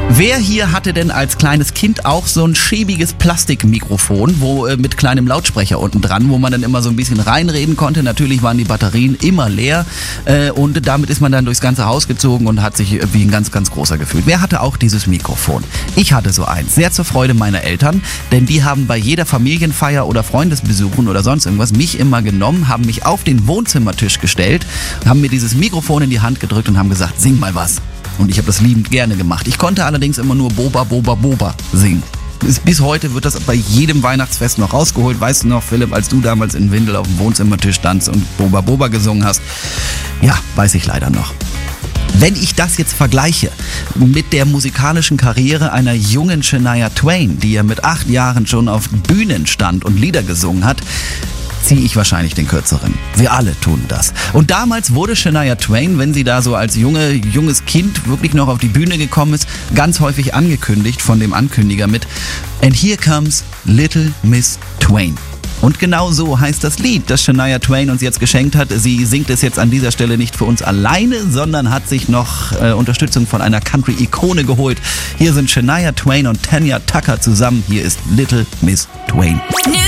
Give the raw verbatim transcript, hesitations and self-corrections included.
Wer hier hatte denn als kleines Kind auch so ein schäbiges Plastikmikrofon, wo äh, mit kleinem Lautsprecher unten dran, wo man dann immer so ein bisschen reinreden konnte? Natürlich waren die Batterien immer leer äh, und damit ist man dann durchs ganze Haus gezogen und hat sich wie ein ganz, ganz großer gefühlt. Wer hatte auch dieses Mikrofon? Ich hatte so eins, sehr zur Freude meiner Eltern, denn die haben bei jeder Familienfeier oder Freundesbesuchen oder sonst irgendwas mich immer genommen, haben mich auf den Wohnzimmertisch gestellt, haben mir dieses Mikrofon in die Hand gedrückt und haben gesagt, sing mal was. Und ich habe das liebend gerne gemacht. Ich konnte allerdings immer nur Boba, Boba, Boba singen. Bis heute wird das bei jedem Weihnachtsfest noch rausgeholt. Weißt du noch, Philipp, als du damals in Windel auf dem Wohnzimmertisch standst und Boba, Boba gesungen hast? Ja, weiß ich leider noch. Wenn ich das jetzt vergleiche mit der musikalischen Karriere einer jungen Shania Twain, die ja mit acht Jahren schon auf Bühnen stand und Lieder gesungen hat, ziehe ich wahrscheinlich den kürzeren. Wir alle tun das. Und damals wurde Shania Twain, wenn sie da so als junge, junges Kind wirklich noch auf die Bühne gekommen ist, ganz häufig angekündigt von dem Ankündiger mit And here comes Little Miss Twain. Und genau so heißt das Lied, das Shania Twain uns jetzt geschenkt hat. Sie singt es jetzt an dieser Stelle nicht für uns alleine, sondern hat sich noch äh, Unterstützung von einer Country-Ikone geholt. Hier sind Shania Twain und Tanya Tucker zusammen. Hier ist Little Miss Twain.